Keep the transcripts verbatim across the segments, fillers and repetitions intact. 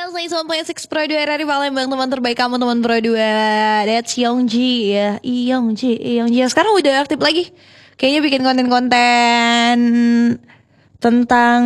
seratus sembilan puluh enam Pro dua R R I Palembang, teman terbaik kamu, teman Pro dua. That's Yongji ya, Yongji, Yongji. Sekarang udah aktif lagi. Kayaknya bikin konten-konten tentang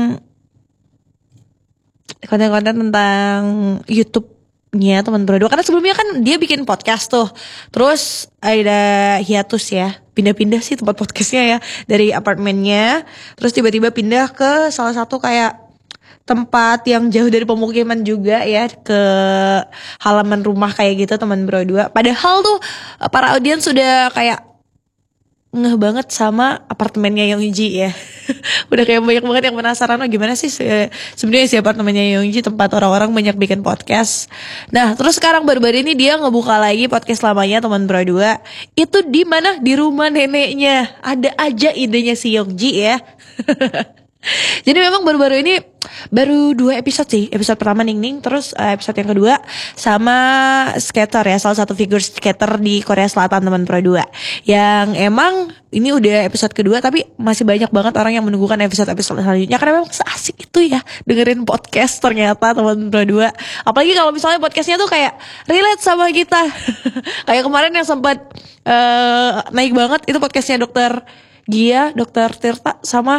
konten-konten tentang YouTube-nya teman Pro dua. Karena sebelumnya kan dia bikin podcast tuh. Terus ada hiatus ya, pindah-pindah sih tempat podcastnya ya, dari apartemennya. Terus tiba-tiba pindah ke salah satu kayak tempat yang jauh dari pemukiman juga ya, ke halaman rumah kayak gitu teman Bro dua. Padahal tuh para audiens sudah kayak ngeh banget sama apartemennya Yongji ya. Udah kayak banyak banget yang penasaran, oh gimana sih se- sebenarnya si apartemennya Yongji, tempat orang-orang banyak bikin podcast. Nah, terus sekarang baru-baru ini dia ngebuka lagi podcast lamanya teman Bro dua. Itu di mana? Di rumah neneknya. Ada aja idenya si Yongji ya. Jadi memang baru-baru ini baru dua episode sih. Episode pertama Ning Ning, terus uh, episode yang kedua sama skater ya, salah satu figur skater di Korea Selatan teman Pro dua. Yang emang ini udah episode kedua, tapi masih banyak banget orang yang menunggukan episode-episode selanjutnya karena memang seasik itu ya dengerin podcast ternyata teman Pro dua. Apalagi kalau misalnya podcastnya tuh kayak relate sama kita. Kayak kemarin yang sempat uh, naik banget itu podcastnya Dokter Gia, Dokter Tirta sama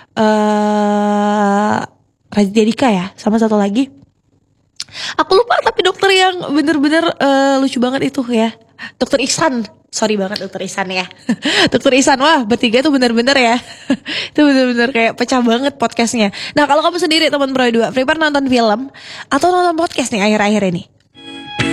Uh, Raditya Dika ya, sama satu lagi aku lupa, tapi dokter yang bener-bener uh, lucu banget itu ya, Dokter Ihsan. Sorry banget Dokter Ihsan ya. Dokter Ihsan, wah bertiga tuh bener-bener ya. Itu bener-bener kayak pecah banget podcastnya. Nah, kalau kamu sendiri teman Pro dua, prepare nonton film atau nonton podcast nih akhir-akhir ini?